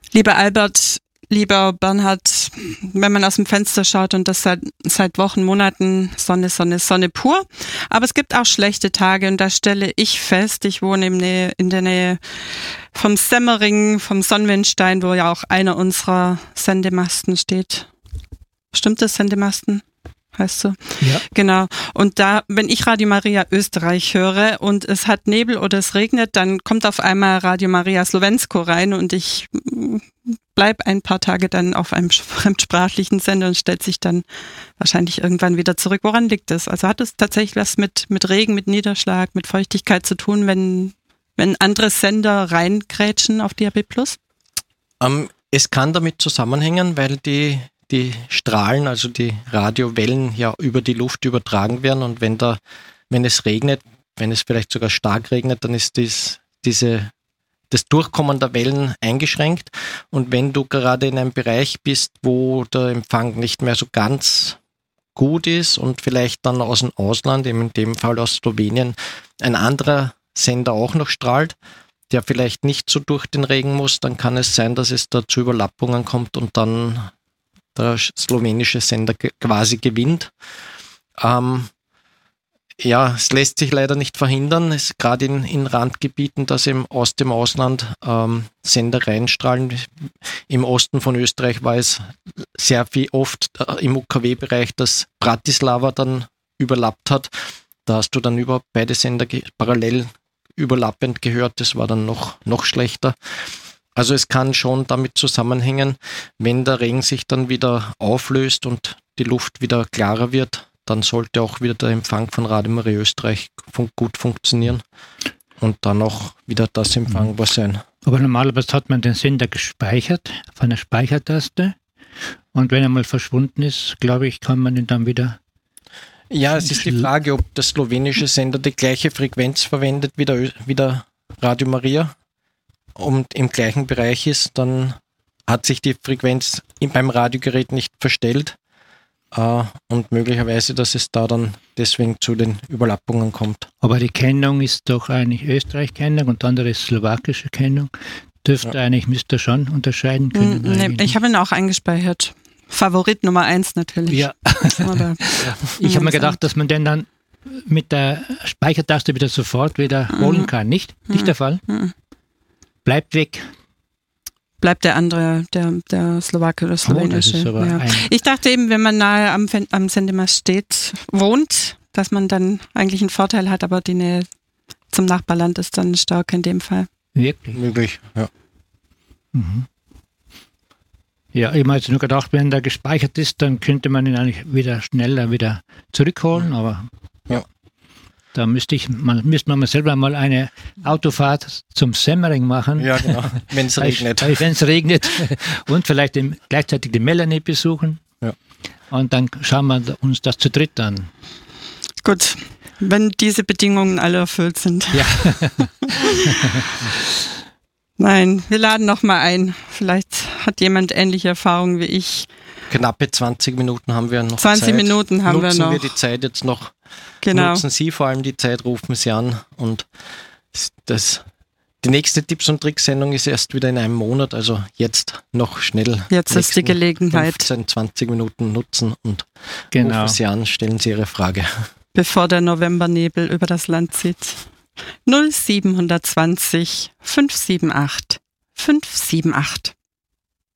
Lieber Albert, lieber Bernhard, wenn man aus dem Fenster schaut und das seit Wochen, Monaten, Sonne, Sonne, Sonne pur. Aber es gibt auch schlechte Tage und da stelle ich fest, ich wohne in der Nähe vom Semmering, vom Sonnenwindstein, wo ja auch einer unserer Sendemasten steht. Stimmt das, Sendemasten? Heißt so? Ja. Genau. Und da, wenn ich Radio Maria Österreich höre und es hat Nebel oder es regnet, dann kommt auf einmal Radio Maria Slovensko rein und ich bleib ein paar Tage dann auf einem fremdsprachlichen Sender und stellt sich dann wahrscheinlich irgendwann wieder zurück. Woran liegt das? Also hat es tatsächlich was mit Regen, mit Niederschlag, mit Feuchtigkeit zu tun, wenn andere Sender reingrätschen auf DAB+? Es kann damit zusammenhängen, weil die Strahlen, also die Radiowellen ja über die Luft übertragen werden und wenn es regnet, wenn es vielleicht sogar stark regnet, dann ist das Durchkommen der Wellen eingeschränkt und wenn du gerade in einem Bereich bist, wo der Empfang nicht mehr so ganz gut ist und vielleicht dann aus dem Ausland, eben in dem Fall aus Slowenien, ein anderer Sender auch noch strahlt, der vielleicht nicht so durch den Regen muss, dann kann es sein, dass es da zu Überlappungen kommt und dann der slowenische Sender quasi gewinnt. Es lässt sich leider nicht verhindern. Es ist gerade in Randgebieten, dass eben aus dem Ausland Sender reinstrahlen. Im Osten von Österreich war es sehr viel oft im UKW-Bereich, dass Bratislava dann überlappt hat. Da hast du dann über beide Sender parallel überlappend gehört. Das war dann noch schlechter. Also es kann schon damit zusammenhängen, wenn der Regen sich dann wieder auflöst und die Luft wieder klarer wird, dann sollte auch wieder der Empfang von Radio Maria Österreich gut funktionieren und dann auch wieder das empfangbar sein. Aber normalerweise hat man den Sender gespeichert auf einer Speichertaste und wenn er mal verschwunden ist, glaube ich, kann man ihn dann wieder... Ja, es ist die Frage, ob der slowenische Sender die gleiche Frequenz verwendet wie der Radio Maria und im gleichen Bereich ist, dann hat sich die Frequenz beim Radiogerät nicht verstellt und möglicherweise, dass es da dann deswegen zu den Überlappungen kommt. Aber die Kennung ist doch eigentlich Österreich-Kennung und andere ist slowakische Kennung. Müsste schon unterscheiden können. Nee, ich habe ihn auch eingespeichert. Favorit Nummer 1 natürlich. Ja. Ich habe mir gedacht, dass man den dann mit der Speichertaste wieder sofort wieder holen kann. Nicht der Fall? Bleibt weg. Bleibt der andere, der Slowake oder Slowenische. Ja. Ich dachte eben, wenn man nahe am Sendemast wohnt, dass man dann eigentlich einen Vorteil hat, aber die Nähe zum Nachbarland ist dann stark in dem Fall. Wirklich? Möglich, ja. Mhm. Ja, ich habe jetzt nur gedacht, wenn der gespeichert ist, dann könnte man ihn eigentlich wieder schneller wieder zurückholen, aber ja. Da müsste man selber mal eine Autofahrt zum Semmering machen. Ja, genau, wenn es regnet. Wenn es regnet und vielleicht gleichzeitig die Melanie besuchen. Ja. Und dann schauen wir uns das zu dritt an. Gut, wenn diese Bedingungen alle erfüllt sind. Ja. Nein, wir laden noch mal ein. Vielleicht hat jemand ähnliche Erfahrungen wie ich. Knappe 20 Minuten haben wir noch 20 Zeit. Minuten haben wir noch. Nutzen wir die Zeit jetzt noch. Genau. Nutzen Sie vor allem die Zeit, rufen Sie an. Und die nächste Tipps- und Tricks-Sendung ist erst wieder in einem Monat. Also jetzt noch schnell. Jetzt ist die Gelegenheit. 15, 20 Minuten nutzen und genau. Rufen Sie an, stellen Sie Ihre Frage. Bevor der Novembernebel über das Land zieht. 0720 578 578.